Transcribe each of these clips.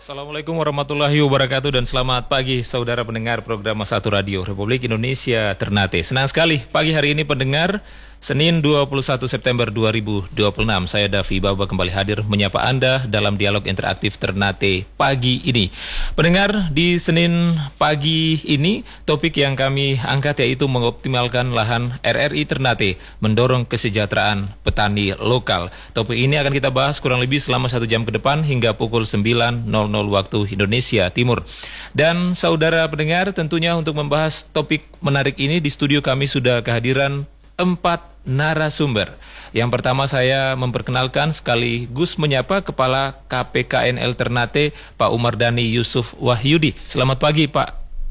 Assalamualaikum warahmatullahi wabarakatuh dan selamat pagi saudara pendengar program Satu Radio Republik Indonesia Ternate. Senang sekali pagi hari ini pendengar Senin 21 September 2026. Saya Davi Baba kembali hadir menyapa Anda dalam dialog interaktif Ternate pagi ini. Pendengar, di Senin pagi ini topik yang kami angkat yaitu mengoptimalkan lahan RRI Ternate, mendorong kesejahteraan petani lokal. Topik ini akan kita bahas kurang lebih selama 1 jam ke depan hingga pukul 9.00 waktu Indonesia Timur. Dan saudara pendengar, tentunya untuk membahas topik menarik ini di studio kami sudah kehadiran 4 narasumber. Yang pertama saya memperkenalkan sekaligus menyapa Kepala KPKNL Ternate, Pak Umar Dhani Yusuf Wahyudi. Selamat pagi, Pak.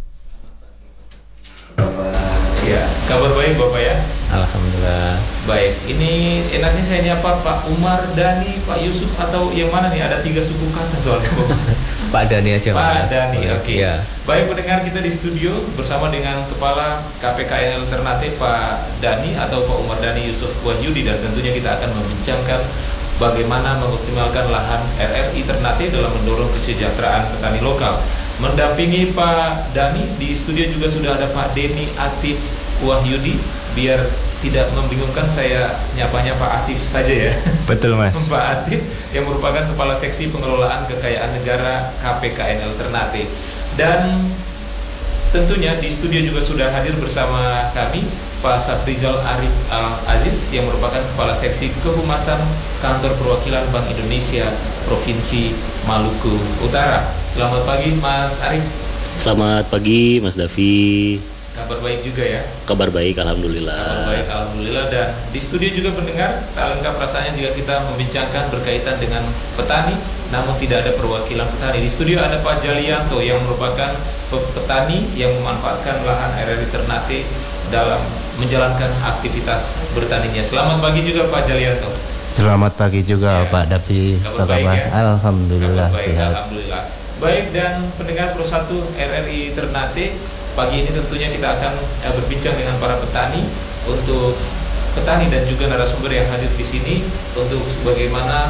Ya, kabar baik Bapak ya? Alhamdulillah. Baik, ini enaknya saya nyapa Pak Umar Dhani, Pak Yusuf atau yang mana nih? Ada 3 suku kata soalnya Pak Dhani aja. Pak Dhani, oke. Ya. Baik pendengar, kita di studio bersama dengan Kepala KPKNL Ternate Pak Dhani atau Pak Umar Dhani Yusuf Wahyudi, dan tentunya kita akan membincangkan bagaimana mengoptimalkan lahan RRI Ternate dalam mendorong kesejahteraan petani lokal. Mendampingi Pak Dhani di studio juga sudah ada Pak Denny Atif Wahyudi. Biar tidak membingungkan, saya nyapanya Pak Atif saja ya. Betul Mas. Pak Atif yang merupakan Kepala Seksi Pengelolaan Kekayaan Negara KPKNL Ternate. Dan tentunya di studio juga sudah hadir bersama kami Pak Safrizal Arif Al-Aziz yang merupakan Kepala Seksi Kehumasan Kantor Perwakilan Bank Indonesia Provinsi Maluku Utara. Selamat pagi Mas Arif. Selamat pagi Mas Davi. Kabar baik juga ya? Kabar baik, alhamdulillah. Kabar baik, alhamdulillah. Dan di studio juga pendengar, tak lengkap rasanya jika kita membincangkan berkaitan dengan petani, namun tidak ada perwakilan petani. Di studio ada Pak Jalianto yang merupakan petani yang memanfaatkan lahan RRI Ternate dalam menjalankan aktivitas bertaninya. Selamat pagi juga Pak Jalianto. Selamat pagi juga ya. Pak Davi. Kabar baik ya? Alhamdulillah. Kabar baik, sehat. alhamdulillah. Baik, dan pendengar Pro 1 RRI Ternate, pagi ini tentunya kita akan berbincang dengan para petani, untuk petani dan juga narasumber yang hadir di sini untuk bagaimana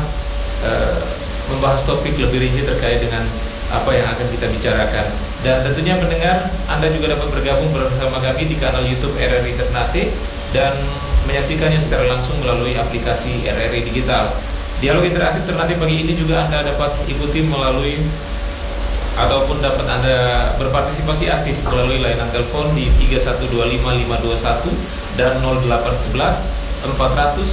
membahas topik lebih rinci terkait dengan apa yang akan kita bicarakan. Dan tentunya pendengar, Anda juga dapat bergabung bersama kami di kanal YouTube RRI Ternate dan menyaksikannya secara langsung melalui aplikasi RRI Digital. Dialog interaktif Ternate pagi ini juga Anda dapat ikuti melalui ataupun dapat Anda berpartisipasi aktif melalui layanan telepon di 3125521 dan 0811 400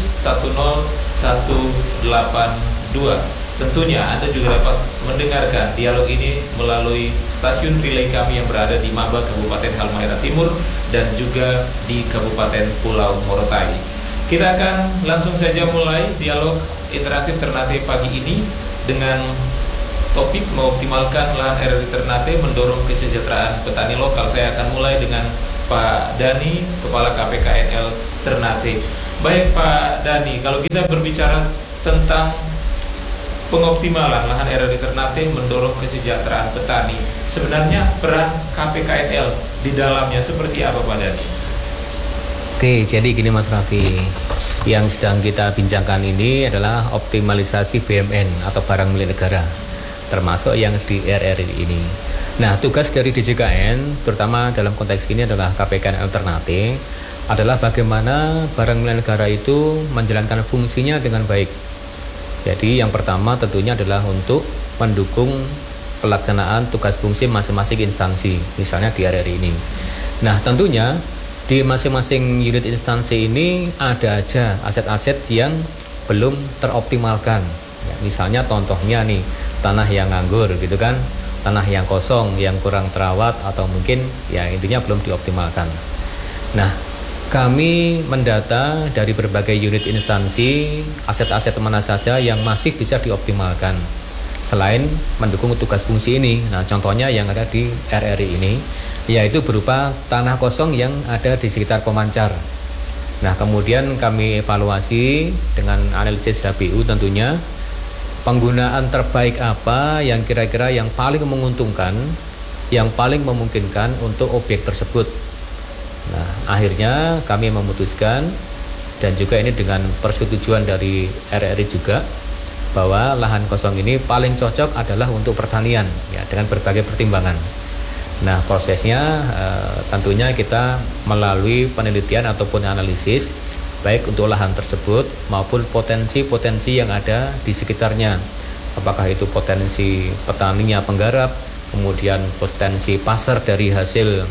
10182. Tentunya Anda juga dapat mendengarkan dialog ini melalui stasiun relay kami yang berada di Maba, Kabupaten Halmahera Timur, dan juga di Kabupaten Pulau Morotai. Kita akan langsung saja mulai dialog interaktif Ternate pagi ini dengan topik mengoptimalkan lahan RRI Ternate, mendorong kesejahteraan petani lokal. Saya akan mulai dengan Pak Dhani, Kepala KPKNL Ternate. Baik Pak Dhani, kalau kita berbicara tentang pengoptimalan lahan RRI Ternate mendorong kesejahteraan petani, sebenarnya peran KPKNL di dalamnya seperti apa Pak Dhani? Oke, jadi gini Mas Raffi, yang sedang kita bincangkan ini adalah optimalisasi BMN atau barang milik negara, termasuk yang di RRI ini. Nah, tugas dari DJKN, terutama dalam konteks ini adalah KPKNL Ternate, adalah bagaimana barang milik negara itu menjalankan fungsinya dengan baik. Jadi yang pertama tentunya adalah untuk mendukung pelaksanaan tugas fungsi masing-masing instansi, misalnya di RRI ini. Nah, tentunya di masing-masing unit instansi ini ada aja aset-aset yang belum teroptimalkan. Ya, misalnya contohnya nih, tanah yang nganggur gitu kan, tanah yang kosong, yang kurang terawat, atau mungkin ya intinya belum dioptimalkan. Nah, kami mendata dari berbagai unit instansi aset-aset mana saja yang masih bisa dioptimalkan selain mendukung tugas fungsi ini. Nah, contohnya yang ada di RRI ini yaitu berupa tanah kosong yang ada di sekitar pemancar. Nah, kemudian kami evaluasi dengan analisis HBU tentunya, penggunaan terbaik apa yang kira-kira yang paling menguntungkan, yang paling memungkinkan untuk objek tersebut. Nah, akhirnya kami memutuskan, dan juga ini dengan persetujuan dari RRI juga, bahwa lahan kosong ini paling cocok adalah untuk pertanian ya dengan berbagai pertimbangan. Nah, prosesnya tentunya kita melalui penelitian ataupun analisis baik untuk lahan tersebut maupun potensi-potensi yang ada di sekitarnya. Apakah itu potensi petaninya penggarap, kemudian potensi pasar dari hasil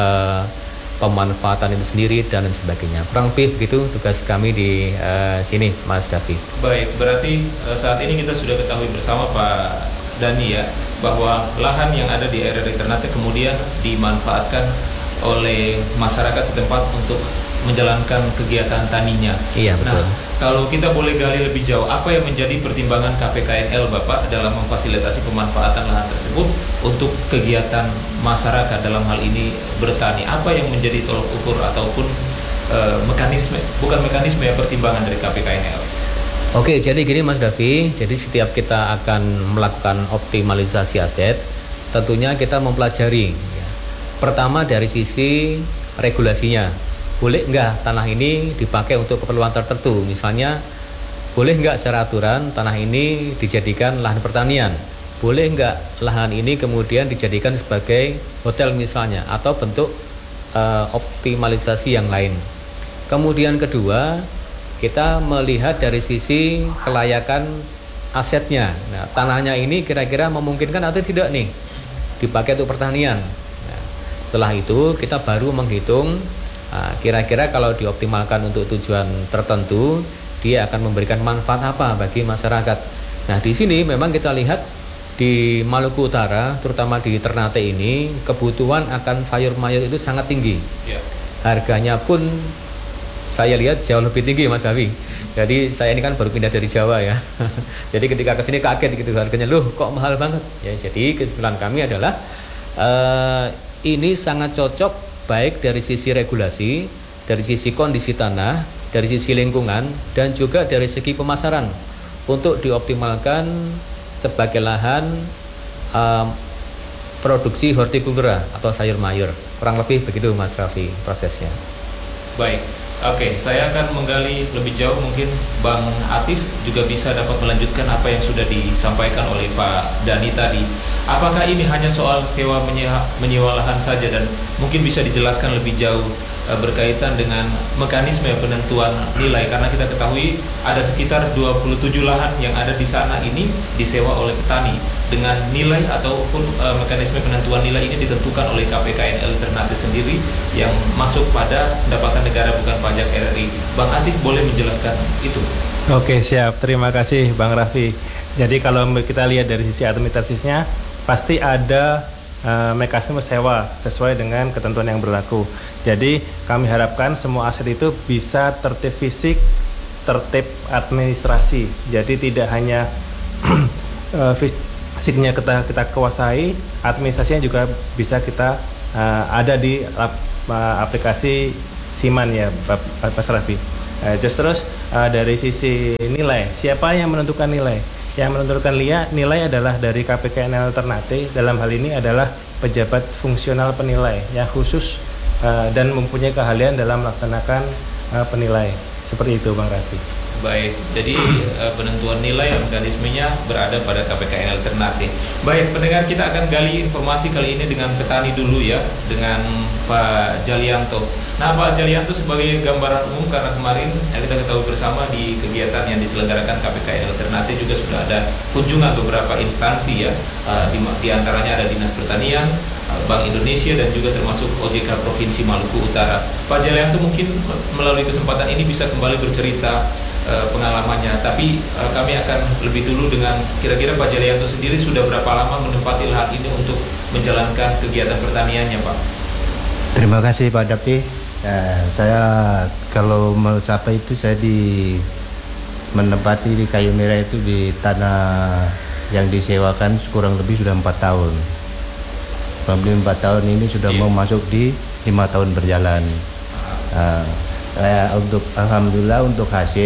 pemanfaatan itu sendiri dan lain sebagainya. Kurang lebih begitu tugas kami di sini, Mas Davi. Baik, berarti saat ini kita sudah ketahui bersama Pak Dani ya, bahwa lahan yang ada di RRI Ternate kemudian dimanfaatkan oleh masyarakat setempat untuk menjalankan kegiatan taninya. Iya, betul. Nah, kalau kita boleh gali lebih jauh, apa yang menjadi pertimbangan KPKNL Bapak dalam memfasilitasi pemanfaatan lahan tersebut untuk kegiatan masyarakat dalam hal ini bertani? Apa yang menjadi tolok ukur ataupun mekanisme ya, pertimbangan dari KPKNL? Oke, jadi gini Mas Davi, jadi setiap kita akan melakukan optimalisasi aset, tentunya kita mempelajari ya. Pertama dari sisi regulasinya. Boleh enggak tanah ini dipakai untuk keperluan tertentu? Misalnya, boleh enggak secara aturan tanah ini dijadikan lahan pertanian? Boleh enggak lahan ini kemudian dijadikan sebagai hotel misalnya, atau bentuk optimalisasi yang lain? Kemudian kedua, kita melihat dari sisi kelayakan asetnya. Nah, tanahnya ini kira-kira memungkinkan atau tidak nih dipakai untuk pertanian. Nah, setelah itu kita baru menghitung kira-kira kalau dioptimalkan untuk tujuan tertentu, dia akan memberikan manfaat apa bagi masyarakat. Nah, di sini memang kita lihat di Maluku Utara, terutama di Ternate ini, kebutuhan akan sayur mayur itu sangat tinggi. Harganya pun saya lihat jauh lebih tinggi, Mas Davi. Jadi saya ini kan baru pindah dari Jawa ya. Jadi ketika ke sini kaget gitu harganya, loh kok mahal banget. Ya, jadi kesimpulan kami adalah ini sangat cocok baik dari sisi regulasi, dari sisi kondisi tanah, dari sisi lingkungan, dan juga dari segi pemasaran untuk dioptimalkan sebagai lahan produksi hortikultura atau sayur mayur. Kurang lebih begitu Mas Raffi prosesnya. Baik, oke, saya akan menggali lebih jauh, mungkin Bang Atif juga bisa dapat melanjutkan apa yang sudah disampaikan oleh Pak Dani tadi. Apakah ini hanya soal sewa menyewa lahan saja, dan mungkin bisa dijelaskan lebih jauh berkaitan dengan mekanisme penentuan nilai, karena kita ketahui ada sekitar 27 lahan yang ada di sana ini disewa oleh petani dengan nilai ataupun mekanisme penentuan nilai ini ditentukan oleh KPKNL Ternate sendiri yang masuk pada pendapatan negara bukan pajak RRI. Bang Atik boleh menjelaskan itu? Oke, siap. Terima kasih Bang Raffi. Jadi kalau kita lihat dari sisi administrasinya, pasti ada mekanisme sewa sesuai dengan ketentuan yang berlaku. Jadi kami harapkan semua aset itu bisa tertib fisik, tertib administrasi. Jadi tidak hanya fisiknya kita kuasai, administrasinya juga bisa kita ada di aplikasi Siman ya, Pak Raffi. Terus dari sisi nilai, siapa yang menentukan nilai? Yang menentukan nilai adalah dari KPKNL Ternate, dalam hal ini adalah pejabat fungsional penilai yang khusus dan mempunyai keahlian dalam melaksanakan penilai. Seperti itu Bang Raffi. Baik, jadi penentuan nilai mekanismenya berada pada KPKNL Ternate. Baik, pendengar, kita akan gali informasi kali ini dengan petani dulu ya, dengan Pak Jalianto. Nah, Pak Jalianto sebagai gambaran umum, karena kemarin kita ketahui bersama di kegiatan yang diselenggarakan KPKNL Ternate juga sudah ada kunjungan beberapa instansi ya, di antaranya ada Dinas Pertanian, Bank Indonesia, dan juga termasuk OJK Provinsi Maluku Utara. Pak Jalianto mungkin melalui kesempatan ini bisa kembali bercerita pengalamannya, tapi kami akan lebih dulu dengan kira-kira Pak Jalianto sendiri sudah berapa lama menempati lahan ini untuk menjalankan kegiatan pertaniannya, Pak? Terima kasih Pak Dapi. Saya kalau mau capai itu saya menempati di Kayu Merah itu di tanah yang disewakan kurang lebih sudah 4 tahun. Kurang lebih 4 tahun ini sudah mau masuk di 5 tahun berjalan. Untuk alhamdulillah untuk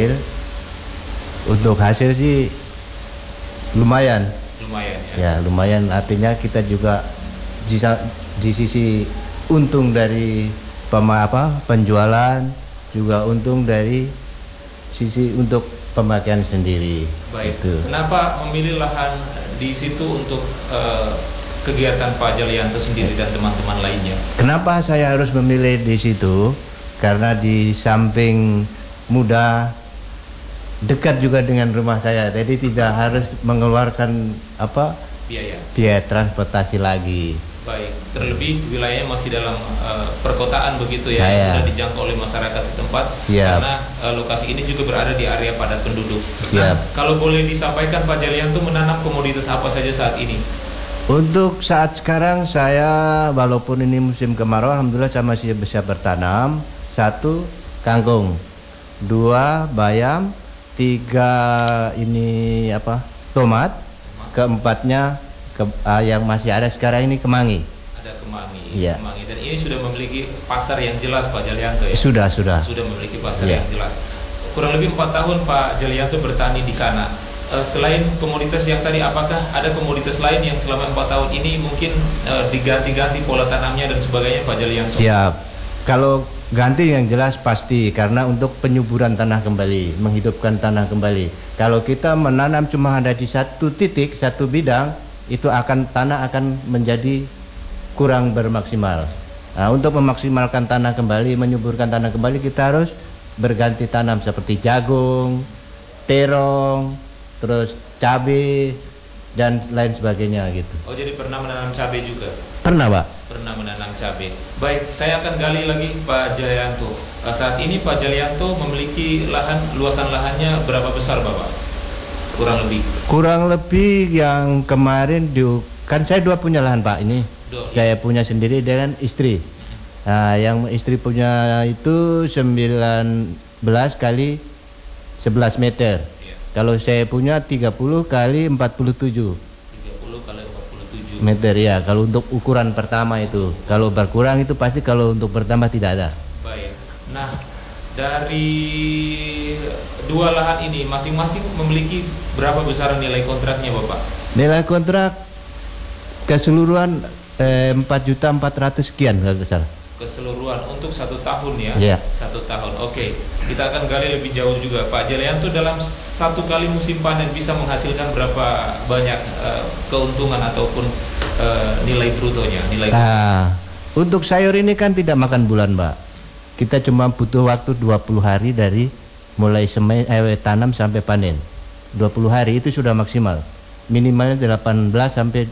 hasil sih lumayan ya, lumayan, artinya kita juga di sisi untung dari penjualan, juga untung dari sisi untuk pemakaian sendiri. Baik. Gitu. Kenapa memilih lahan di situ untuk kegiatan Pak Jalianto sendiri dan teman-teman lainnya? Kenapa saya harus memilih di situ? Karena di samping mudah, dekat juga dengan rumah saya, jadi tidak harus mengeluarkan biaya transportasi lagi. Baik, terlebih wilayahnya masih dalam perkotaan begitu ya, Saya. sudah dijangkau oleh masyarakat setempat. Siap. Karena lokasi ini juga berada di area padat penduduk. Siap. Nah, kalau boleh disampaikan Pak Jalianto menanam komoditas apa saja saat ini? Untuk saat sekarang saya, walaupun ini musim kemarau, alhamdulillah saya masih bisa bertanam. 1 kangkung, 2 bayam, 3 ini tomat, keempatnya yang masih ada sekarang ini kemangi. Ada kemangi. Iya. Kemangi. Dan ini sudah memiliki pasar yang jelas Pak Jalianto ya? Sudah. Sudah memiliki pasar Iya. yang jelas. Kurang lebih 4 tahun Pak Jalianto bertani di sana. Selain komoditas yang tadi, apakah ada komoditas lain yang selama 4 tahun ini mungkin diganti-ganti pola tanamnya dan sebagainya Pak Jalianto? Siap. Kalau ganti yang jelas pasti, karena untuk penyuburan tanah kembali, menghidupkan tanah kembali. Kalau kita menanam cuma ada di satu titik, satu bidang, itu tanah akan menjadi kurang bermaksimal. Nah, untuk memaksimalkan tanah kembali, menyuburkan tanah kembali, kita harus berganti tanam seperti jagung, terong, terus cabai dan lain sebagainya gitu. Oh, jadi pernah menanam cabai juga? Pernah, Pak? Pernah menanam cabai. Baik, saya akan gali lagi Pak Jalianto. Saat ini Pak Jalianto memiliki luasan lahannya berapa besar Bapak? Kurang lebih yang kemarin kan saya 2 punya lahan, Pak, ini. Saya punya sendiri dengan istri. Nah, yang istri punya itu 19 kali 11 meter. Kalau saya punya 30 kali 47 meter ya, kalau untuk ukuran pertama itu. Kalau berkurang itu pasti, kalau untuk bertambah tidak ada. Baik. Nah, dari 2 lahan ini masing-masing memiliki berapa besar nilai kontraknya Bapak? Nilai kontrak keseluruhan 4.400.000 sekian kalau tidak salah. Keseluruhan untuk 1 tahun ya? Iya. 1 tahun. Oke. Kita akan gali lebih jauh juga. Pak Jalianto dalam 1 kali musim panen bisa menghasilkan berapa banyak keuntungan ataupun nilai brutonya? Untuk sayur ini kan tidak makan bulan, Mbak. Kita cuma butuh waktu 20 hari dari mulai tanam sampai panen. 20 hari itu sudah maksimal. Minimalnya 18 sampai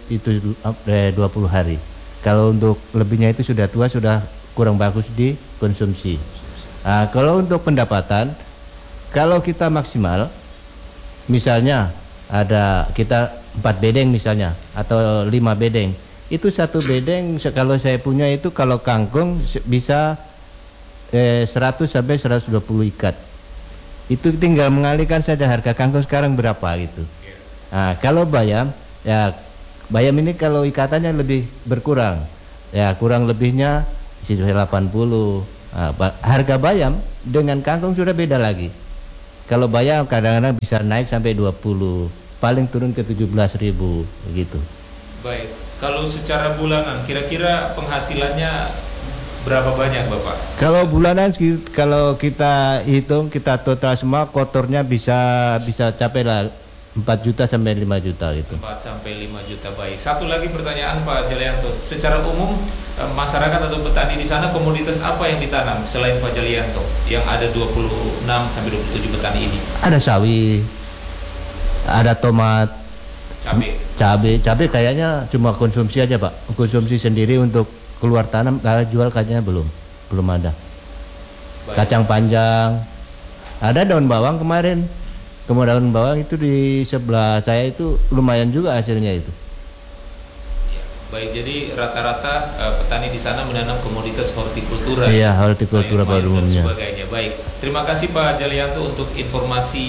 20 hari. Kalau untuk lebihnya itu sudah tua, sudah kurang bagus dikonsumsi. Kalau untuk pendapatan, kalau kita maksimal, misalnya ada kita 4 bedeng misalnya, atau 5 bedeng, itu 1 bedeng kalau saya punya itu, kalau kangkung bisa 100 sampai 120 ikat. Itu tinggal mengalihkan saja harga kangkung sekarang berapa gitu. Kalau bayam, ya bayam ini kalau ikatannya lebih berkurang, ya kurang lebihnya 80. Harga bayam dengan kangkung sudah beda lagi. Kalau bayam kadang-kadang bisa naik sampai 20, paling turun ke 17.000 gitu. Baik, kalau secara bulanan kira-kira penghasilannya berapa banyak Bapak? Kalau bulanan, kalau kita hitung, kita total semua, kotornya bisa capai lah 4 juta sampai 5 juta gitu. 4 sampai 5 juta. Baik. Satu lagi pertanyaan Pak Jalianto. Secara umum masyarakat atau petani di sana komoditas apa yang ditanam selain Pak Jalianto yang ada 26 sampai 27 petani ini? Ada sawi, ada tomat, cabai kayaknya cuma konsumsi aja, Pak. Konsumsi sendiri untuk keluar tanam, kalau jual kayaknya belum ada. Baik. Kacang panjang, ada daun bawang kemarin. Kemudian bawang itu di sebelah saya itu lumayan juga hasilnya itu. Ya, baik, jadi rata-rata petani di sana menanam komoditas hortikultura. Iya, hortikultura pada umumnya. Sebagainya. Baik, terima kasih Pak Jalianto untuk informasi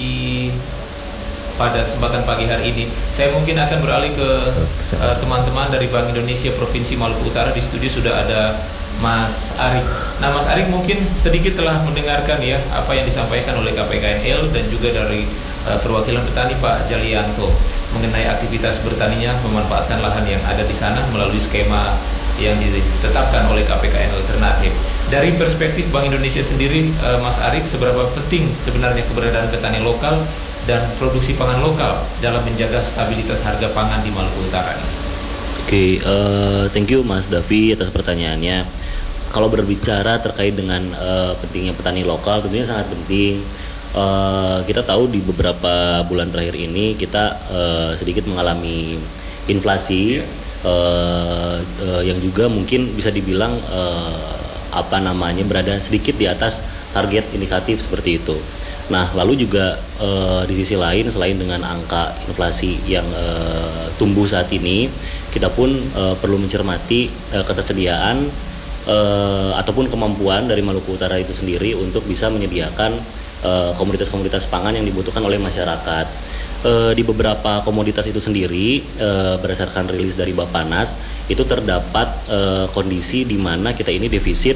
pada kesempatan pagi hari ini. Saya mungkin akan beralih ke teman-teman dari Bank Indonesia Provinsi Maluku Utara. Di studio sudah ada Mas Arik. Nah, Mas Arik mungkin sedikit telah mendengarkan ya apa yang disampaikan oleh KPKNL dan juga dari perwakilan petani Pak Jalianto mengenai aktivitas bertaninya memanfaatkan lahan yang ada di sana melalui skema yang ditetapkan oleh KPKN Alternatif. Dari perspektif Bank Indonesia sendiri, Mas Arik, seberapa penting sebenarnya keberadaan petani lokal dan produksi pangan lokal dalam menjaga stabilitas harga pangan di Maluku Utara ini? Oke, thank you Mas Davi atas pertanyaannya. Kalau berbicara terkait dengan pentingnya petani lokal, tentunya sangat penting. Kita tahu di beberapa bulan terakhir ini kita sedikit mengalami inflasi yang juga mungkin bisa dibilang berada sedikit di atas target indikatif seperti itu. Nah, lalu juga di sisi lain selain dengan angka inflasi yang tumbuh saat ini, kita pun perlu mencermati ketersediaan ataupun kemampuan dari Maluku Utara itu sendiri untuk bisa menyediakan komoditas-komoditas pangan yang dibutuhkan oleh masyarakat. Di beberapa komoditas itu sendiri, berdasarkan rilis dari Bappenas, itu terdapat kondisi di mana kita ini defisit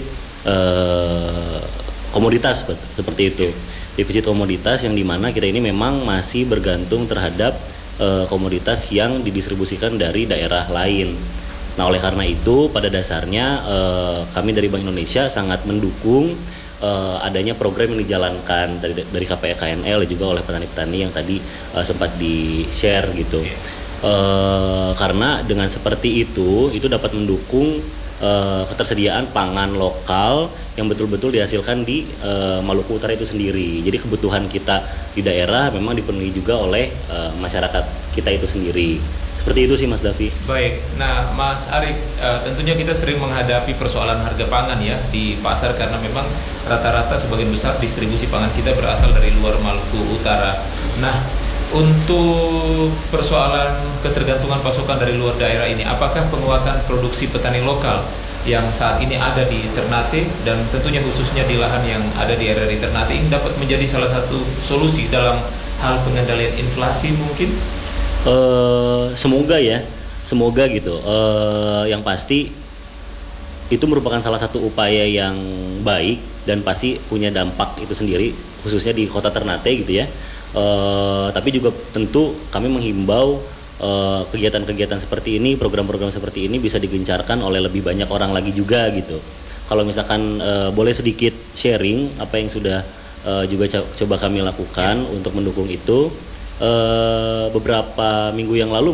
komoditas seperti itu. Defisit komoditas yang dimana kita ini memang masih bergantung terhadap komoditas yang didistribusikan dari daerah lain. Nah, oleh karena itu pada dasarnya kami dari Bank Indonesia sangat mendukung adanya program yang dijalankan dari KPR-KNL dan juga oleh petani-petani yang tadi sempat di-share gitu. Karena dengan seperti itu dapat mendukung ketersediaan pangan lokal yang betul-betul dihasilkan di Maluku Utara itu sendiri. Jadi kebutuhan kita di daerah memang dipenuhi juga oleh masyarakat kita itu sendiri. Seperti itu sih Mas Davi. Baik, nah Mas Arik, tentunya kita sering menghadapi persoalan harga pangan ya di pasar karena memang rata-rata sebagian besar distribusi pangan kita berasal dari luar Maluku Utara. Nah, untuk persoalan ketergantungan pasokan dari luar daerah ini, apakah penguatan produksi petani lokal yang saat ini ada di Ternate dan tentunya khususnya di lahan yang ada di area di Ternate ini dapat menjadi salah satu solusi dalam hal pengendalian inflasi mungkin? Semoga gitu. Yang pasti itu merupakan salah satu upaya yang baik dan pasti punya dampak itu sendiri, khususnya di kota Ternate gitu ya. Tapi juga tentu kami menghimbau kegiatan-kegiatan seperti ini, program-program seperti ini bisa digencarkan oleh lebih banyak orang lagi juga gitu. Kalau misalkan boleh sedikit sharing apa yang sudah juga coba kami lakukan untuk mendukung itu. Beberapa minggu yang lalu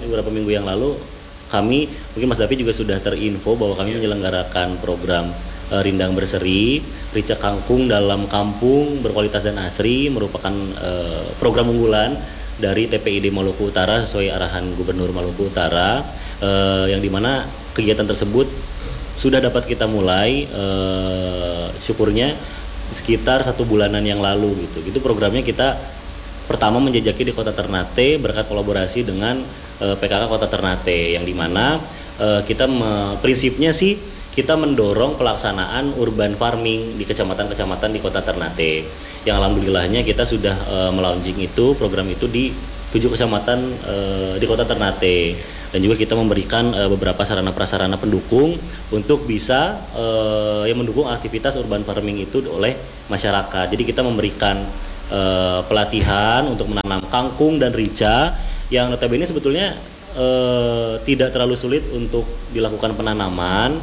kami, mungkin Mas Davi juga sudah terinfo bahwa kami menyelenggarakan program Rindang Berseri, Rica Kangkung dalam Kampung Berkualitas dan Asri, merupakan program unggulan dari TPID Maluku Utara sesuai arahan Gubernur Maluku Utara, yang dimana kegiatan tersebut sudah dapat kita mulai syukurnya sekitar 1 bulanan yang lalu gitu. Itu programnya kita pertama menjajaki di Kota Ternate berkat kolaborasi dengan PKK Kota Ternate, yang dimana prinsipnya sih kita mendorong pelaksanaan urban farming di kecamatan-kecamatan di Kota Ternate. Yang alhamdulillahnya kita sudah melaunching program itu di 7 kecamatan di Kota Ternate, dan juga kita memberikan beberapa sarana prasarana pendukung untuk bisa mendukung aktivitas urban farming itu oleh masyarakat. Jadi kita memberikan pelatihan untuk menanam kangkung dan rica yang notabene sebetulnya tidak terlalu sulit untuk dilakukan penanaman,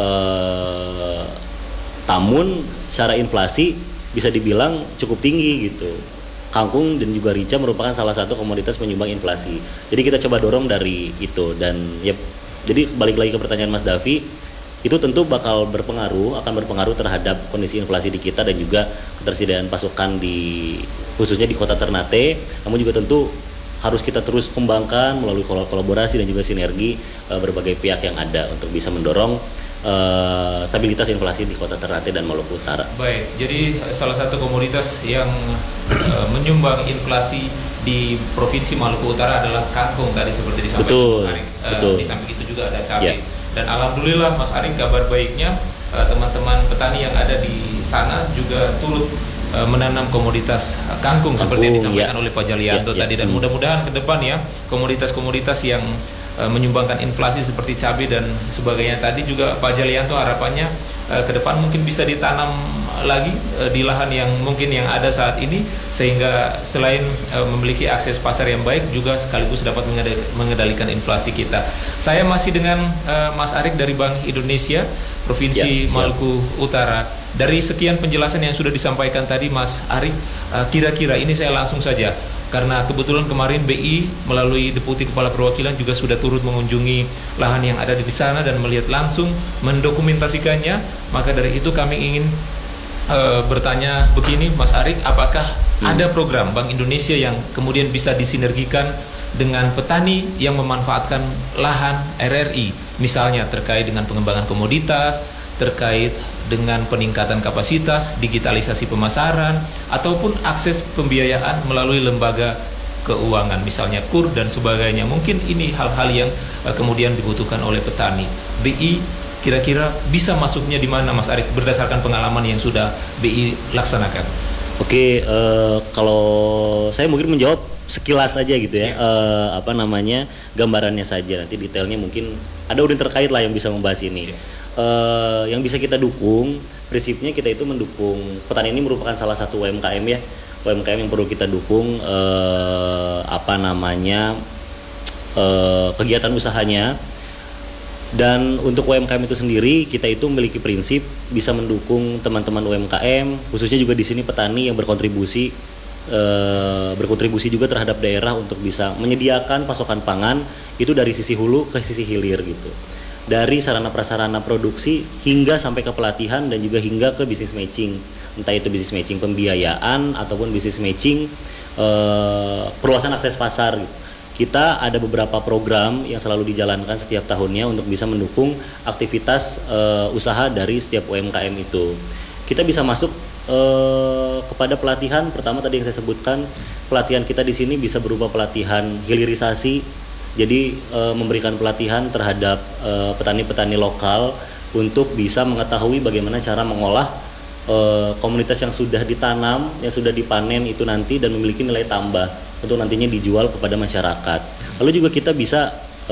namun secara inflasi bisa dibilang cukup tinggi gitu. Kangkung dan juga rica merupakan salah satu komoditas penyumbang inflasi. Jadi kita coba dorong dari itu, dan ya, jadi balik lagi ke pertanyaan Mas Davi, itu tentu akan berpengaruh terhadap kondisi inflasi di kita dan juga ketersediaan pasokan khususnya di Kota Ternate. Namun juga tentu harus kita terus kembangkan melalui kolaborasi dan juga sinergi berbagai pihak yang ada untuk bisa mendorong stabilitas inflasi di Kota Ternate dan Maluku Utara. Baik, jadi salah satu komoditas yang menyumbang inflasi di Provinsi Maluku Utara adalah kangkung tadi seperti disampaikan Mas Arik. Di samping itu juga ada cabai. Yeah. Dan alhamdulillah Mas Arik, kabar baiknya teman-teman petani yang ada di sana juga turut menanam komoditas kangkung seperti yang disampaikan oleh Pak Jalianto tadi, dan mudah-mudahan ke depan ya komoditas-komoditas yang menyumbangkan inflasi seperti cabai dan sebagainya tadi juga Pak Jalianto harapannya ke depan mungkin bisa ditanam lagi di lahan yang mungkin yang ada saat ini, sehingga selain memiliki akses pasar yang baik juga sekaligus dapat mengendalikan inflasi kita. Saya masih dengan Mas Arik dari Bank Indonesia Provinsi Maluku Utara. Dari sekian penjelasan yang sudah disampaikan tadi Mas Arik, kira-kira ini saya langsung saja, karena kebetulan kemarin BI melalui Deputi Kepala Perwakilan juga sudah turut mengunjungi lahan yang ada di sana dan melihat langsung, mendokumentasikannya. Maka dari itu kami ingin bertanya begini, Mas Arik, apakah ada program Bank Indonesia yang kemudian bisa disinergikan dengan petani yang memanfaatkan lahan RRI, misalnya terkait dengan pengembangan komoditas, terkait dengan peningkatan kapasitas, digitalisasi pemasaran, ataupun akses pembiayaan melalui lembaga keuangan, misalnya KUR dan sebagainya. Mungkin ini hal-hal yang kemudian dibutuhkan oleh petani. BI kira-kira bisa masuknya di mana, Mas Arik, berdasarkan pengalaman yang sudah BI laksanakan? Oke, kalau saya mungkin menjawab sekilas aja gitu ya, gambarannya saja. Nanti detailnya mungkin ada udin terkait lah yang bisa membahas ini. Yang bisa kita dukung, prinsipnya kita itu mendukung petani. Ini merupakan salah satu UMKM ya, UMKM yang perlu kita dukung kegiatan usahanya. Dan untuk UMKM itu sendiri, kita itu memiliki prinsip bisa mendukung teman-teman UMKM, khususnya juga di sini petani yang berkontribusi juga terhadap daerah untuk bisa menyediakan pasokan pangan itu dari sisi hulu ke sisi hilir gitu. Dari sarana prasarana produksi hingga sampai ke pelatihan dan juga hingga ke bisnis matching, entah itu bisnis matching pembiayaan ataupun bisnis matching perluasan akses pasar gitu. Kita ada beberapa program yang selalu dijalankan setiap tahunnya untuk bisa mendukung aktivitas usaha dari setiap UMKM itu. Kita bisa masuk kepada pelatihan. Pertama tadi yang saya sebutkan, pelatihan kita di sini bisa berupa pelatihan hilirisasi. Jadi memberikan pelatihan terhadap petani-petani lokal untuk bisa mengetahui bagaimana cara mengolah komunitas yang sudah ditanam, yang sudah dipanen itu nanti dan memiliki nilai tambah untuk nantinya dijual kepada masyarakat. Lalu juga kita bisa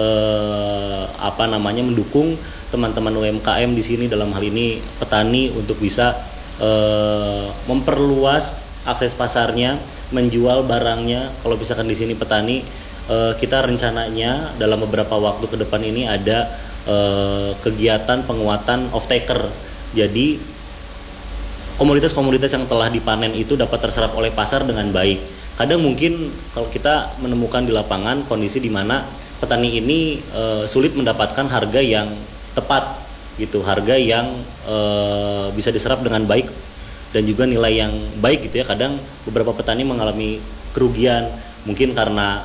mendukung teman-teman UMKM di sini, dalam hal ini petani, untuk bisa memperluas akses pasarnya, menjual barangnya. Kalau misalkan di sini petani, kita rencananya dalam beberapa waktu ke depan ini ada kegiatan penguatan off-taker. Jadi komoditas-komoditas yang telah dipanen itu dapat terserap oleh pasar dengan baik. Kadang mungkin kalau kita menemukan di lapangan kondisi di mana petani ini sulit mendapatkan harga yang tepat gitu, harga yang bisa diserap dengan baik dan juga nilai yang baik gitu ya. Kadang beberapa petani mengalami kerugian mungkin karena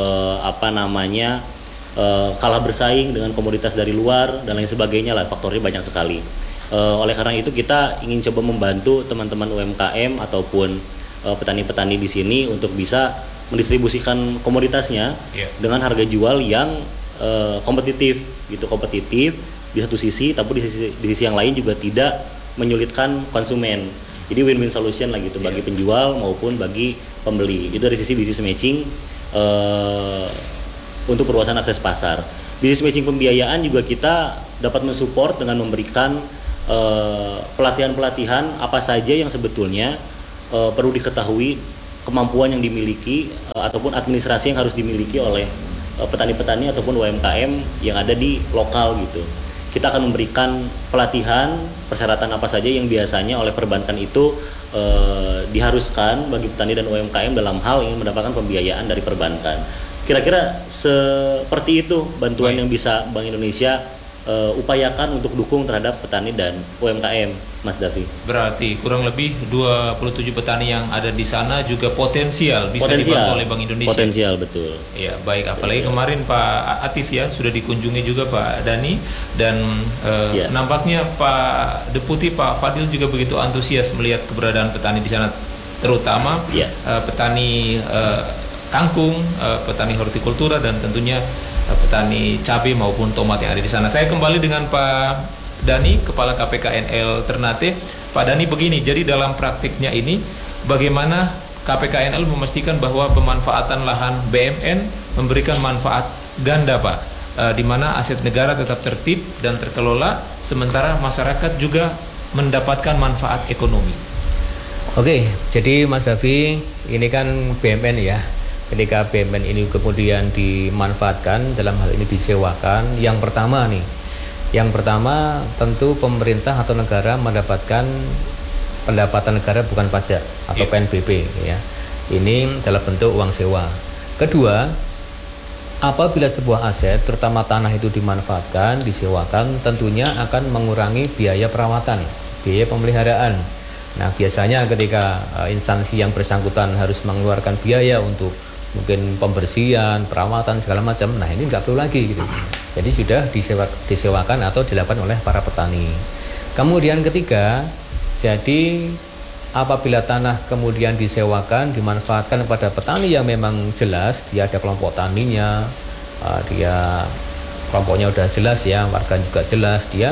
kalah bersaing dengan komoditas dari luar dan lain sebagainya lah, faktornya banyak sekali. Oleh karena itu kita ingin coba membantu teman-teman UMKM ataupun petani-petani di sini untuk bisa mendistribusikan komoditasnya dengan harga jual yang kompetitif di satu sisi, tapi di sisi yang lain juga tidak menyulitkan konsumen. Jadi win-win solution lah gitu bagi penjual maupun bagi pembeli. Itu dari sisi bisnis matching untuk perluasan akses pasar. Bisnis matching pembiayaan juga kita dapat mensupport dengan memberikan pelatihan-pelatihan apa saja yang sebetulnya perlu diketahui, kemampuan yang dimiliki ataupun administrasi yang harus dimiliki oleh petani-petani ataupun UMKM yang ada di lokal gitu. Kita akan memberikan pelatihan persyaratan apa saja yang biasanya oleh perbankan itu diharuskan bagi petani dan UMKM dalam hal ingin mendapatkan pembiayaan dari perbankan. Kira-kira seperti itu bantuan yang bisa Bank Indonesia upayakan untuk dukung terhadap petani dan UMKM, Mas Davi. Berarti kurang lebih 27 petani yang ada di sana juga potensial bisa dibantu oleh Bank Indonesia. Potensial, betul. Ya, baik. Apalagi kemarin Pak Atif ya sudah dikunjungi juga Pak Dani dan nampaknya Pak Deputi Pak Fadil juga begitu antusias melihat keberadaan petani di sana, terutama petani kangkung, petani hortikultura dan tentunya petani cabai maupun tomat yang ada di sana. Saya kembali dengan Pak Dani, Kepala KPKNL Ternate. Pak Dani, begini, jadi dalam praktiknya ini bagaimana KPKNL memastikan bahwa pemanfaatan lahan BMN memberikan manfaat ganda, Pak, di mana aset negara tetap tertib dan terkelola, sementara masyarakat juga mendapatkan manfaat ekonomi. Oke, jadi Mas Davi, ini kan BMN ya. Ketika BMN ini kemudian dimanfaatkan, dalam hal ini disewakan, yang pertama tentu pemerintah atau negara mendapatkan pendapatan negara bukan pajak atau PNBP ya. Ini dalam bentuk uang sewa. Kedua, apabila sebuah aset, terutama tanah itu dimanfaatkan, disewakan, tentunya akan mengurangi biaya perawatan, biaya pemeliharaan. Nah, biasanya ketika instansi yang bersangkutan harus mengeluarkan biaya untuk mungkin pembersihan, perawatan segala macam, nah ini nggak perlu lagi gitu. Jadi sudah disewakan atau dilakukan oleh para petani. Kemudian ketiga, jadi apabila tanah kemudian disewakan, dimanfaatkan kepada petani yang memang jelas, dia ada kelompok taninya, dia kelompoknya udah jelas ya, warga juga jelas, dia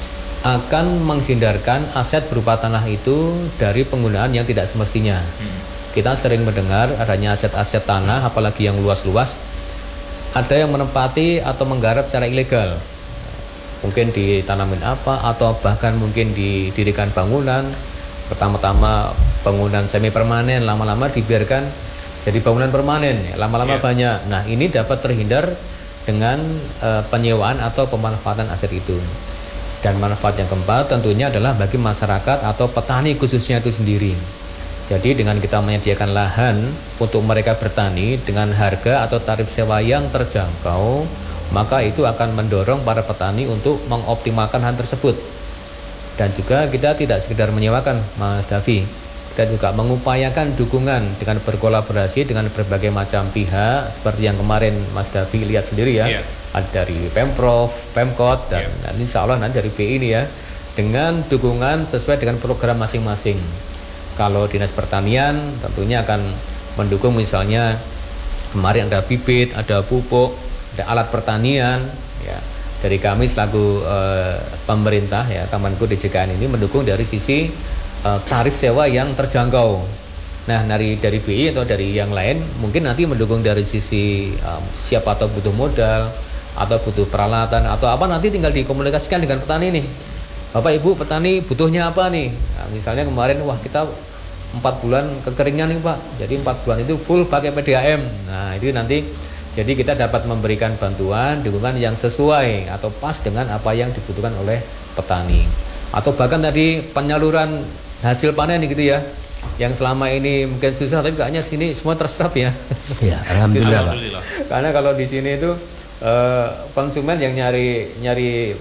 akan menghindarkan aset berupa tanah itu dari penggunaan yang tidak semestinya. Kita sering mendengar adanya aset-aset tanah, apalagi yang luas-luas, ada yang menempati atau menggarap secara ilegal. Mungkin ditanamin apa, atau bahkan mungkin didirikan bangunan. Pertama-tama bangunan semi permanen, lama-lama dibiarkan jadi bangunan permanen, lama-lama banyak. Nah, ini dapat terhindar dengan penyewaan atau pemanfaatan aset itu. Dan manfaat yang keempat tentunya adalah bagi masyarakat atau petani khususnya itu sendiri. Jadi dengan kita menyediakan lahan untuk mereka bertani dengan harga atau tarif sewa yang terjangkau, maka itu akan mendorong para petani untuk mengoptimalkan lahan tersebut. Dan juga kita tidak sekedar menyewakan, Mas Davi, kita juga mengupayakan dukungan dengan berkolaborasi dengan berbagai macam pihak, seperti yang kemarin Mas Davi lihat sendiri ya. Ada dari Pemprov, Pemkot, dan insya Allah nanti dari BI ini ya, dengan dukungan sesuai dengan program masing-masing. Kalau Dinas Pertanian tentunya akan mendukung, misalnya kemarin ada bibit, ada pupuk, ada alat pertanian ya. Dari kami selaku pemerintah ya, Kemenko DJKN ini mendukung dari sisi tarif sewa yang terjangkau. Nah, dari BI atau dari yang lain mungkin nanti mendukung dari sisi siapa atau butuh modal atau butuh peralatan atau apa, nanti tinggal dikomunikasikan dengan petani nih. Bapak Ibu petani butuhnya apa nih? Nah, misalnya kemarin kita 4 bulan kekeringan nih Pak, jadi 4 bulan itu full pakai PDAM. Nah, itu nanti jadi kita dapat memberikan bantuan, dukungan yang sesuai atau pas dengan apa yang dibutuhkan oleh petani. Atau bahkan tadi penyaluran hasil panen gitu ya, yang selama ini mungkin susah, tapi kayaknya sini semua terserap ya. Ya, alhamdulillah. Karena kalau di sini itu konsumen yang nyari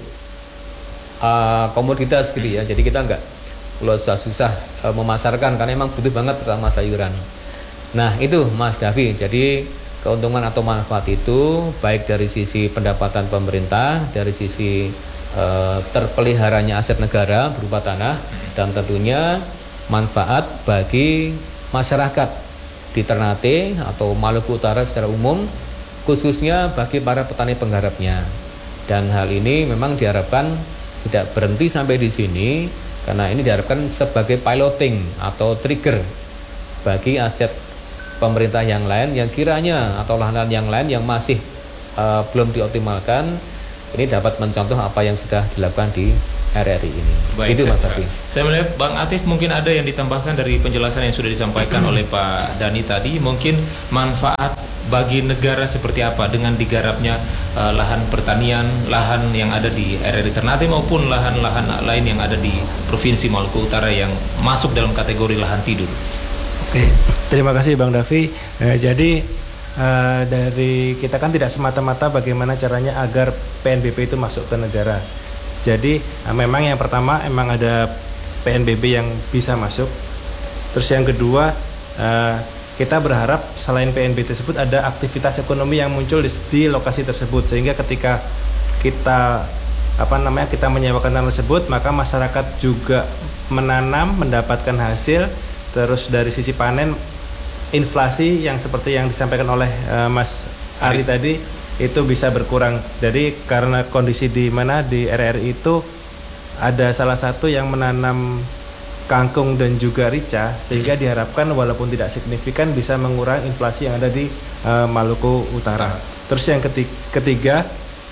komoditas gitu ya, jadi kita nggak kalau susah memasarkan karena memang butuh banget terutama sayuran. Nah itu Mas Davi, jadi keuntungan atau manfaat itu baik dari sisi pendapatan pemerintah, dari sisi terpeliharanya aset negara berupa tanah, dan tentunya manfaat bagi masyarakat di Ternate atau Maluku Utara secara umum, khususnya bagi para petani penggarapnya. Dan hal ini memang diharapkan tidak berhenti sampai di sini, karena ini diharapkan sebagai piloting atau trigger bagi aset pemerintah yang lain yang kiranya atau lahan yang lain yang masih belum dioptimalkan, ini dapat mencontoh apa yang sudah dilakukan di RRI ini. Baik, itu Mas Afi. Saya melihat Bang Atif mungkin ada yang ditambahkan dari penjelasan yang sudah disampaikan oleh Pak Dani tadi, mungkin manfaat bagi negara seperti apa dengan digarapnya lahan pertanian, lahan yang ada di RRI Ternate maupun lahan-lahan lain yang ada di Provinsi Maluku Utara yang masuk dalam kategori lahan tidur. Oke, terima kasih Bang Davi. Jadi dari kita kan tidak semata-mata bagaimana caranya agar PNBP itu masuk ke negara. Jadi memang yang pertama emang ada PNBP yang bisa masuk. Terus yang kedua kita berharap selain PNBP tersebut ada aktivitas ekonomi yang muncul di lokasi tersebut, sehingga ketika kita kita menyewakan tanah tersebut, maka masyarakat juga menanam, mendapatkan hasil. Terus dari sisi panen, inflasi yang seperti yang disampaikan oleh Mas Ari tadi itu bisa berkurang. Jadi karena kondisi di mana di RRI itu ada salah satu yang menanam kangkung dan juga rica, sehingga diharapkan walaupun tidak signifikan bisa mengurangi inflasi yang ada di Maluku Utara. Terus yang ketiga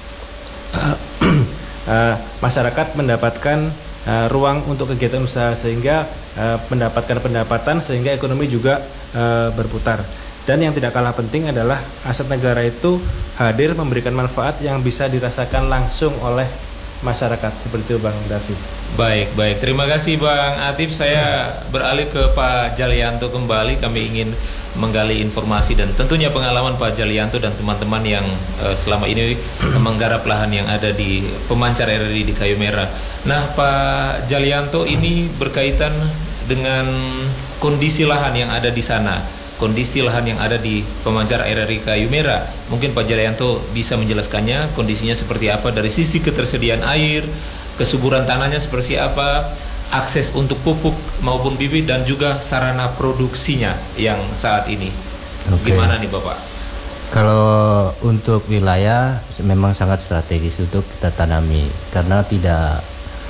masyarakat mendapatkan ruang untuk kegiatan usaha, sehingga mendapatkan pendapatan, sehingga ekonomi juga berputar. Dan yang tidak kalah penting adalah aset negara itu hadir memberikan manfaat yang bisa dirasakan langsung oleh masyarakat. Seperti itu Bang Davi. Baik. Terima kasih Bang Atif. Saya beralih ke Pak Jalianto kembali. Kami ingin menggali informasi dan tentunya pengalaman Pak Jalianto dan teman-teman yang selama ini menggarap lahan yang ada di pemancar RRI di Kayu Merah. Nah, Pak Jalianto, ini berkaitan dengan kondisi lahan yang ada di sana, kondisi lahan yang ada di pemancar RRI Kayu Merah. Mungkin Pak Jalianto bisa menjelaskannya kondisinya seperti apa dari sisi ketersediaan air, kesuburan tanahnya seperti apa, akses untuk pupuk maupun bibit, dan juga sarana produksinya yang saat ini. Oke. Gimana nih Bapak? Kalau untuk wilayah memang sangat strategis untuk kita tanami karena tidak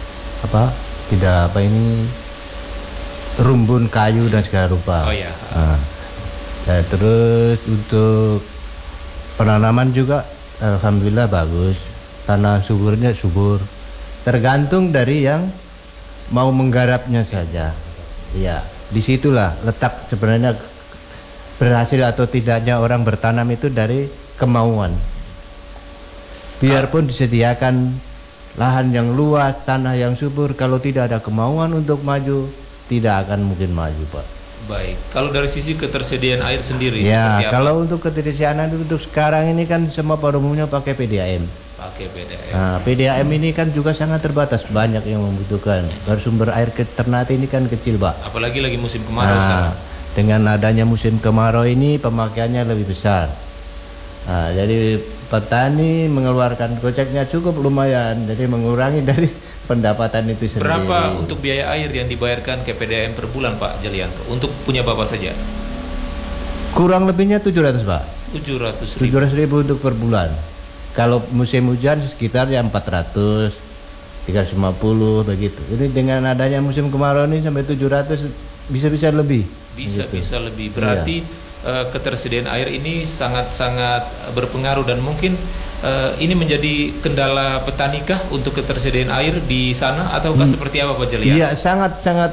rumbun kayu dan segala rupa. Oh ya. Nah, terus untuk penanaman juga alhamdulillah bagus. Tanah suburnya subur. Tergantung dari yang mau menggarapnya saja. Ya, disitulah letak sebenarnya berhasil atau tidaknya orang bertanam itu dari kemauan. Biarpun disediakan lahan yang luas, tanah yang subur, kalau tidak ada kemauan untuk maju, tidak akan mungkin maju, Pak. Baik. Kalau dari sisi ketersediaan air sendiri Ya, seperti apa? kalau untuk ketersediaan untuk sekarang ini kan semua pada umumnya pakai PDAM. Pakai PDAM. Nah, PDAM ini kan juga sangat terbatas, banyak yang membutuhkan. Sumber air Ternate ini kan kecil, Pak. Apalagi lagi musim kemarau sekarang. Dengan adanya musim kemarau ini pemakaiannya lebih besar. Nah, jadi petani mengeluarkan koceknya cukup lumayan, jadi mengurangi dari pendapatan itu sendiri. Berapa untuk biaya air yang dibayarkan ke PDAM per bulan Pak Jalianto? Untuk punya Bapak saja? Kurang lebihnya 700, Pak. 700.000. 700.000 untuk per bulan. Kalau musim hujan sekitar ya 400, 350 begitu. Ini dengan adanya musim kemarau ini sampai 700 bisa-bisa lebih. Bisa lebih. Berarti ketersediaan air ini sangat-sangat berpengaruh, dan mungkin ini menjadi kendala petanikah untuk ketersediaan air di sana, ataukah seperti apa Pak Jalianto? Iya, sangat-sangat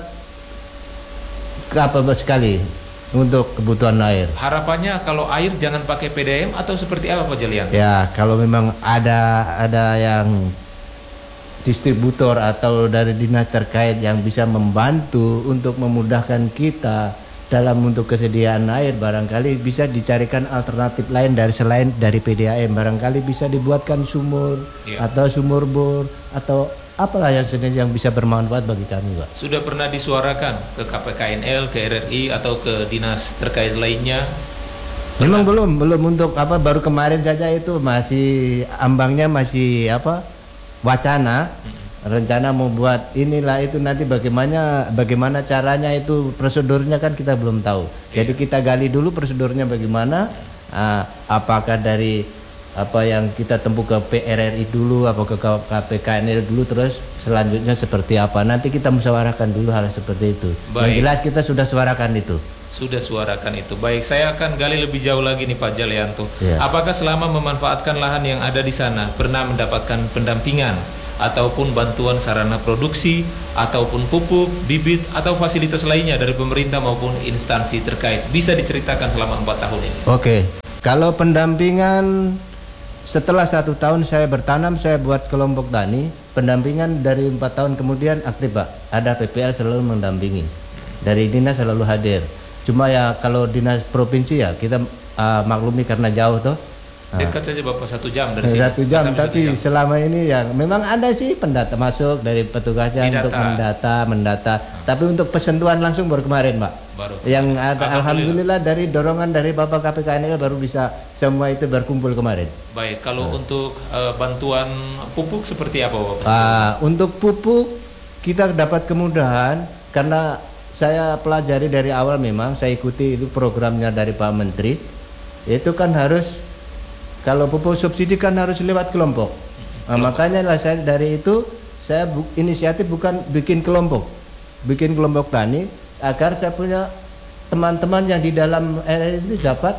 sekali untuk kebutuhan air. Harapannya kalau air jangan pakai PDAM atau seperti apa Pak Jalianto? Ya, kalau memang ada yang distributor atau dari dinas terkait yang bisa membantu untuk memudahkan kita dalam untuk kesediaan air, barangkali bisa dicarikan alternatif lain selain dari PDAM. Barangkali bisa dibuatkan sumur atau sumur bor atau apalah yang bisa bermanfaat bagi kami, Pak. Sudah pernah disuarakan ke KPKNL, ke RRI atau ke dinas terkait lainnya? Memang belum untuk baru kemarin saja itu masih ambangnya masih wacana. Rencana mau buat inilah itu, nanti bagaimana caranya itu, prosedurnya kan kita belum tahu. Jadi kita gali dulu prosedurnya bagaimana, apakah dari apa yang kita tempuh ke PRRI dulu, apa ke KPKNL dulu, terus selanjutnya seperti apa. Nanti kita musyawarahkan dulu hal seperti itu. Baik. Yang jelas kita sudah suarakan itu. Sudah suarakan itu. Baik, saya akan gali lebih jauh lagi nih Pak Jalianto. Ya. Apakah selama memanfaatkan lahan yang ada di sana pernah mendapatkan pendampingan ataupun bantuan sarana produksi ataupun pupuk, bibit atau fasilitas lainnya dari pemerintah maupun instansi terkait? Bisa diceritakan selama 4 tahun ini. Oke. Kalau pendampingan setelah 1 tahun saya bertanam, saya buat kelompok tani. Pendampingan dari 4 tahun kemudian aktif, Pak. Ada PPL selalu mendampingi. Dari dinas selalu hadir. Cuma ya kalau dinas provinsi ya kita maklumi karena jauh toh. Dekat saja Bapak 1 jam dari sini. 1 jam, Sampai tapi 1 jam. selama ini ya memang ada sih pendata masuk dari petugasnya untuk mendata. Tapi untuk pesentuhan langsung baru kemarin, Pak. Baru. Yang ada alhamdulillah dari dorongan dari Bapak KPKNL baru bisa semua itu berkumpul kemarin. Baik, kalau untuk bantuan pupuk seperti apa Bapak? Untuk pupuk kita dapat kemudahan karena saya pelajari dari awal, memang saya ikuti itu programnya dari Pak Menteri. Itu kan harus, kalau pupuk subsidi kan harus lewat kelompok. Makanya lah saya dari itu saya inisiatif bukan bikin kelompok tani, agar saya punya teman-teman yang di dalam RRI itu dapat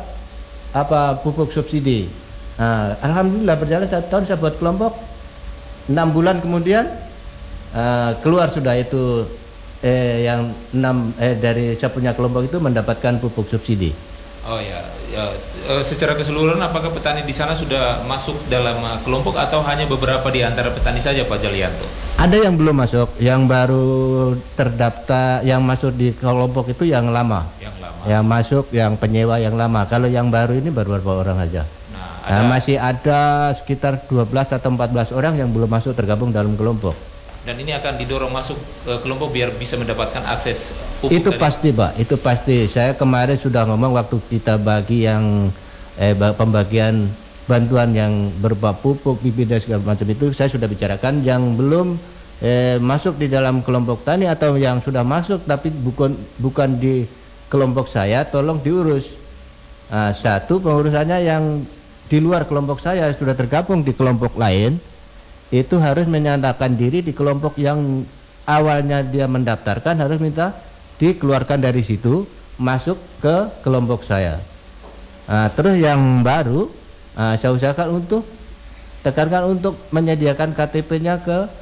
pupuk subsidi. Alhamdulillah berjalan 1 tahun saya buat kelompok. 6 bulan kemudian keluar sudah itu yang 6 dari saya punya kelompok itu mendapatkan pupuk subsidi. Oh ya, secara keseluruhan apakah petani di sana sudah masuk dalam kelompok atau hanya beberapa di antara petani saja Pak Jalianto? Ada yang belum masuk, yang baru terdaftar, yang masuk di kelompok itu yang lama. Yang masuk, yang penyewa yang lama. Kalau yang baru ini baru beberapa orang aja. Nah, masih ada sekitar 12 atau 14 orang yang belum masuk tergabung dalam kelompok. Dan ini akan didorong masuk ke kelompok biar bisa mendapatkan akses pupuk. Itu tadi. pasti, Pak. Itu pasti. Saya kemarin sudah ngomong waktu kita bagi yang pembagian bantuan yang berupa pupuk, bibit dan segala macam itu, saya sudah bicarakan yang belum masuk di dalam kelompok tani atau yang sudah masuk tapi bukan di kelompok saya, tolong diurus. Satu, pengurusannya yang di luar kelompok saya sudah tergabung di kelompok lain, itu harus menyatakan diri di kelompok yang awalnya dia mendaftarkan, harus minta dikeluarkan dari situ masuk ke kelompok saya. Terus yang baru saya usahakan untuk tekankan untuk menyediakan KTP-nya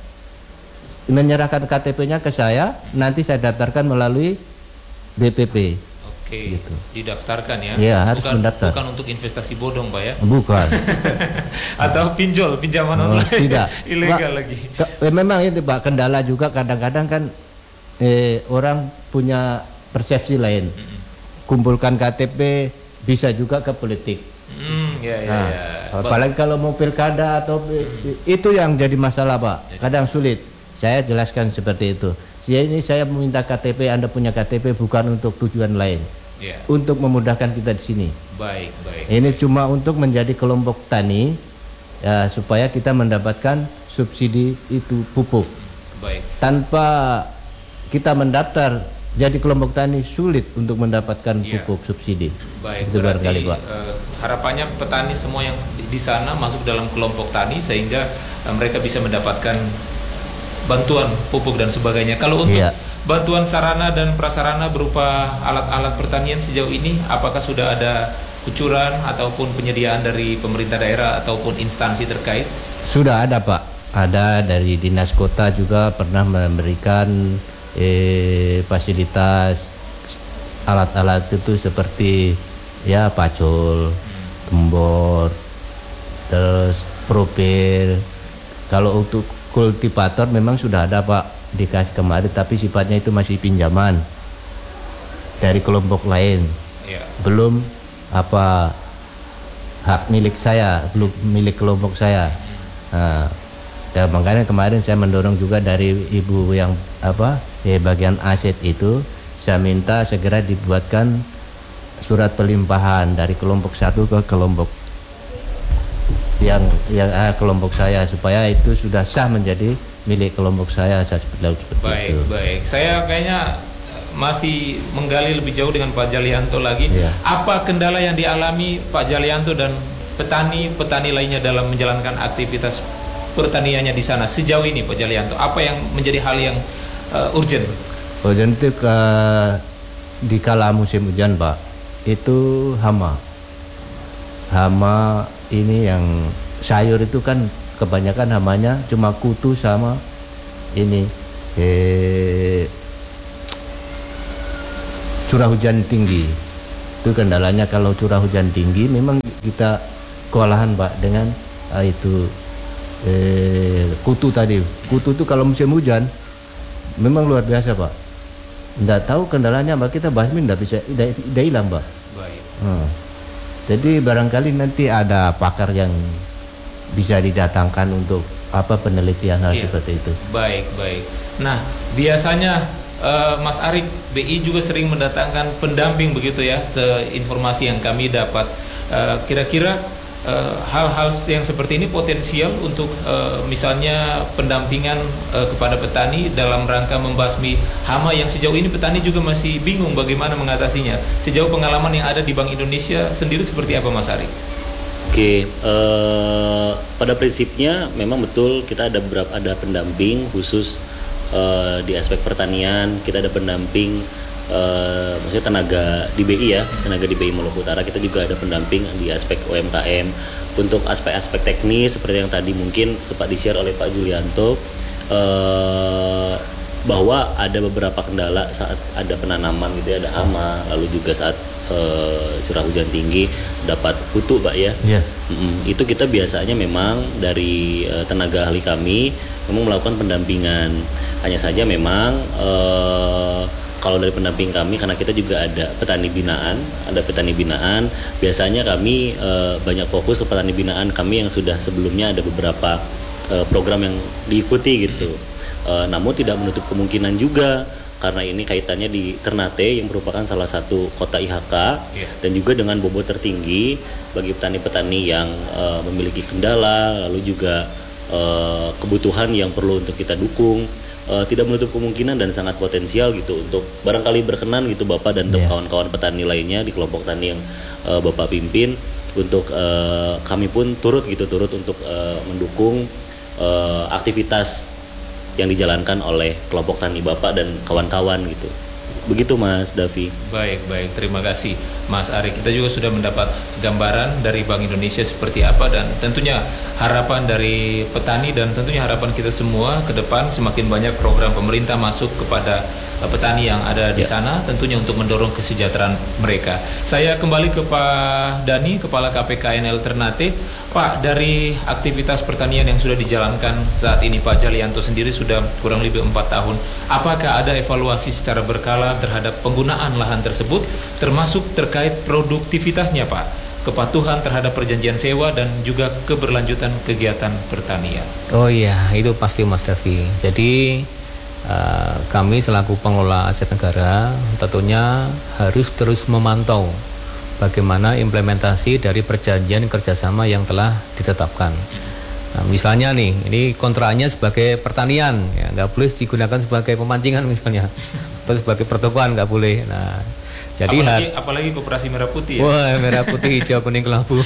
menyerahkan KTP-nya ke saya, nanti saya daftarkan melalui BPP. Oke, gitu. Didaftarkan ya? Iya, harus mendaftar. Bukan untuk investasi bodong Pak ya? Bukan. Atau pinjaman online? Tidak. Ilegal lagi. Memang itu Pak, kendala juga kadang-kadang kan orang punya persepsi lain. Kumpulkan KTP bisa juga ke politik. Ya. Apalagi kalau mau pilkada atau itu yang jadi masalah Pak. Kadang sulit. Saya jelaskan seperti itu. Saya meminta KTP, Anda punya KTP bukan untuk tujuan lain, untuk memudahkan kita di sini. Baik. Ini cuma untuk menjadi kelompok tani, supaya kita mendapatkan subsidi itu pupuk. Baik. Tanpa kita mendaftar jadi kelompok tani sulit untuk mendapatkan pupuk subsidi. Baik. Itu barangkali Pak. Harapannya petani semua yang di sana masuk dalam kelompok tani sehingga mereka bisa mendapatkan bantuan pupuk dan sebagainya. Kalau untuk bantuan sarana dan prasarana berupa alat-alat pertanian sejauh ini, apakah sudah ada kucuran ataupun penyediaan dari pemerintah daerah ataupun instansi terkait? Sudah ada Pak. Ada dari Dinas Kota juga pernah memberikan fasilitas alat-alat itu seperti ya pacul, gembor, terus propel. Kalau untuk kultivator memang sudah ada Pak, dikasih kemarin, tapi sifatnya itu masih pinjaman dari kelompok lain. Belum hak milik saya, belum milik kelompok saya. Dan makanya kemarin saya mendorong juga dari ibu yang bagian aset itu, saya minta segera dibuatkan surat pelimpahan dari kelompok satu ke kelompok yang kelompok saya, supaya itu sudah sah menjadi milik kelompok saya. Seperti itu. Baik. Saya kayaknya masih menggali lebih jauh dengan Pak Jalianto lagi. Apa kendala yang dialami Pak Jalianto dan petani lainnya dalam menjalankan aktivitas pertaniannya di sana sejauh ini Pak Jalianto? Apa yang menjadi hal yang urgent? Urgent itu di kala musim hujan Pak, itu hama ini yang sayur itu kan kebanyakan hamanya cuma kutu sama ini curah hujan tinggi. Itu kendalanya. Kalau curah hujan tinggi memang kita kewalahan Pak dengan kutu tadi. Kutu itu kalau musim hujan memang luar biasa Pak. Nggak tahu kendalanya Pak, kita basmin tidak hilang Pak. Baik. Jadi barangkali nanti ada pakar yang bisa didatangkan untuk penelitian hal seperti itu. Baik. Nah, biasanya Mas Arik, BI juga sering mendatangkan pendamping begitu ya, seinformasi yang kami dapat. Kira-kira hal-hal yang seperti ini potensial untuk misalnya pendampingan kepada petani dalam rangka membasmi hama yang sejauh ini petani juga masih bingung bagaimana mengatasinya. Sejauh pengalaman yang ada di Bank Indonesia sendiri seperti apa Mas Arik? Oke, pada prinsipnya memang betul kita ada pendamping khusus di aspek pertanian. Kita ada pendamping maksudnya tenaga di BI ya, tenaga di BI Maluku Utara. Kita juga ada pendamping di aspek UMKM. Untuk aspek-aspek teknis seperti yang tadi mungkin sempat di-share oleh Pak Julianto, bahwa ada beberapa kendala saat ada penanaman gitu ya, ada hama, lalu juga saat curah hujan tinggi dapat kutu, Pak ya. Iya. Itu kita biasanya memang dari tenaga ahli kami memang melakukan pendampingan. Hanya saja memang kalau dari pendamping kami, karena kita juga ada petani binaan, biasanya kami banyak fokus ke petani binaan kami yang sudah sebelumnya ada beberapa program yang diikuti gitu. Namun tidak menutup kemungkinan juga, karena ini kaitannya di Ternate yang merupakan salah satu kota IHK dan juga dengan bobot tertinggi bagi petani-petani yang memiliki kendala, lalu juga kebutuhan yang perlu untuk kita dukung. Tidak menutup kemungkinan dan sangat potensial gitu untuk barangkali berkenan gitu Bapak dan kawan-kawan petani lainnya di kelompok tani yang Bapak pimpin, untuk kami pun turut untuk mendukung aktivitas yang dijalankan oleh kelompok tani Bapak dan kawan-kawan gitu. Begitu Mas Davi. Baik, terima kasih Mas Ari. Kita juga sudah mendapat gambaran dari Bank Indonesia seperti apa, dan tentunya harapan dari petani dan tentunya harapan kita semua ke depan semakin banyak program pemerintah masuk kepada petani yang ada di sana, tentunya untuk mendorong kesejahteraan mereka. Saya kembali ke Pak Dani, Kepala KPKNL Ternate. Pak, dari aktivitas pertanian yang sudah dijalankan saat ini Pak Jalianto sendiri sudah kurang lebih 4 tahun. Apakah ada evaluasi secara berkala terhadap penggunaan lahan tersebut, termasuk terkait produktivitasnya Pak, kepatuhan terhadap perjanjian sewa dan juga keberlanjutan kegiatan pertanian? Oh iya, itu pasti Mas Davi. Jadi kami selaku pengelola aset negara tentunya harus terus memantau bagaimana implementasi dari perjanjian kerjasama yang telah ditetapkan. Nah, misalnya nih, ini kontraknya sebagai pertanian, ya nggak boleh digunakan sebagai pemancingan misalnya, atau sebagai pertokoan nggak boleh. Nah, jadi apalagi koperasi merah putih ya. Wah, merah putih, hijau, kuning, kelabu.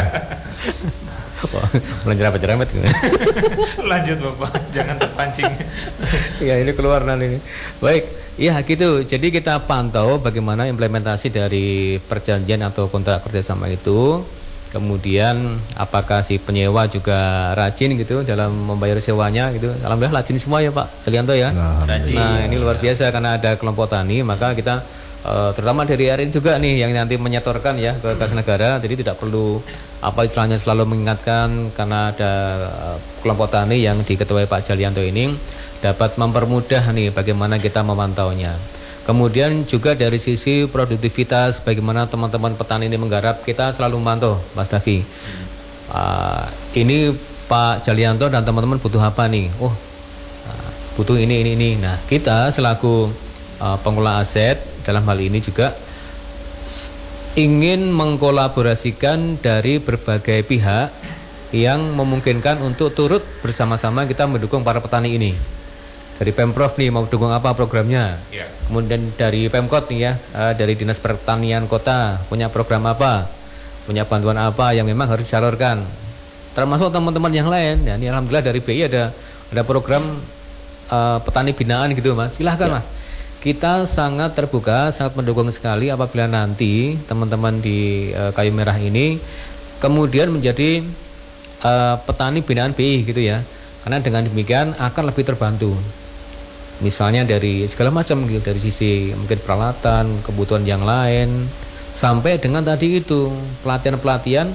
Melanjut. Lanjut Bapak, jangan terpancing. Ya ini keluar nanti. Baik, ya gitu. Jadi kita pantau bagaimana implementasi dari perjanjian atau kontrak kerjasama itu. Kemudian apakah si penyewa juga rajin gitu dalam membayar sewanya gitu. Alhamdulillah rajin semua ya Pak Jalianto ya. Rajin. Nah ini luar biasa karena ada kelompok tani, maka kita terutama dari RI juga nih yang nanti menyetorkan ya ke kas negara. Jadi tidak perlu istilahnya selalu mengingatkan, karena ada kelompok tani yang diketuai Pak Jalianto ini dapat mempermudah nih bagaimana kita memantaunya. Kemudian juga dari sisi produktivitas, bagaimana teman-teman petani ini menggarap, kita selalu memantau Mas Davi. Ini Pak Jalianto dan teman-teman butuh apa nih? Butuh ini. Nah kita selaku pengelola aset dalam hal ini juga ingin mengkolaborasikan dari berbagai pihak yang memungkinkan untuk turut bersama-sama kita mendukung para petani ini. Dari Pemprov nih mau dukung apa programnya, kemudian dari Pemkot nih ya, dari Dinas Pertanian Kota punya program apa, punya bantuan apa yang memang harus disalurkan, termasuk teman-teman yang lain. Ya, ini alhamdulillah dari BI ada program petani binaan gitu Mas, silahkan Mas. Kita sangat terbuka, sangat mendukung sekali apabila nanti teman-teman di Kayu Merah ini kemudian menjadi petani binaan BI gitu ya, karena dengan demikian akan lebih terbantu. Misalnya dari segala macam gitu, dari sisi mungkin peralatan, kebutuhan yang lain, sampai dengan tadi itu pelatihan-pelatihan